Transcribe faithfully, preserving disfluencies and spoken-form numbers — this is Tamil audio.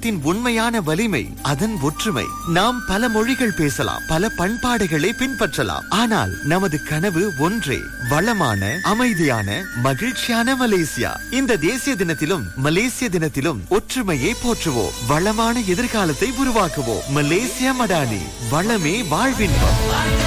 தேசத்தின் உண்மையான வலிமை அதன் ஒற்றுமை. நாம் பல மொழிகள் பேசலாம், பல பண்பாடுகளை பின்பற்றலாம், ஆனால் நமது கனவு ஒன்றே, வளமான, அமைதியான, மகிழ்ச்சியான மலேசியா. இந்த தேசிய தினத்திலும் மலேசிய தினத்திலும் ஒற்றுமையை போற்றுவோம், வளமான எதிர்காலத்தை உருவாக்குவோம். மலேசியா மடானி, வளமே வாழ்வின்பம்.